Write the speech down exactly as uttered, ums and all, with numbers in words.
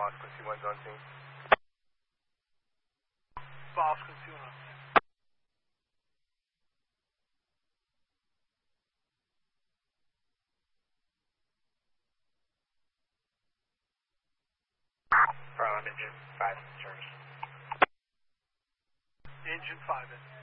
Boss Quincy one's on scene. Boss Quincy one on scene. Engine five in service. Engine five in.